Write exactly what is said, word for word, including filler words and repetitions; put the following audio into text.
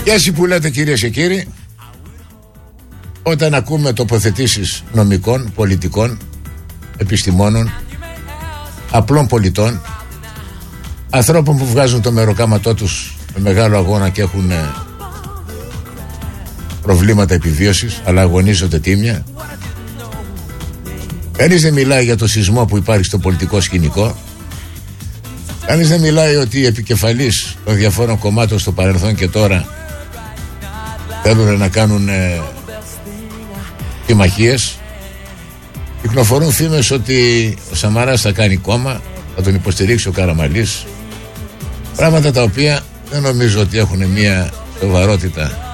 Και έτσι που λέτε, κυρίες και κύριοι, όταν ακούμε τοποθετήσεις νομικών, πολιτικών, επιστημόνων, απλών πολιτών, ανθρώπων που βγάζουν το μεροκάματό τους με μεγάλο αγώνα και έχουν προβλήματα επιβίωσης, αλλά αγωνίζονται τίμια, κανείς δεν μιλάει για το σεισμό που υπάρχει στο πολιτικό σκηνικό. Κανείς δεν μιλάει ότι οι επικεφαλείς των διαφόρων κομμάτων στο παρελθόν και τώρα θέλουν να κάνουν ε, συμμαχίες. Κυκλοφορούν φήμες ότι ο Σαμαράς θα κάνει κόμμα, θα τον υποστηρίξει ο Καραμανλής. Πράγματα τα οποία δεν νομίζω ότι έχουν μια σοβαρότητα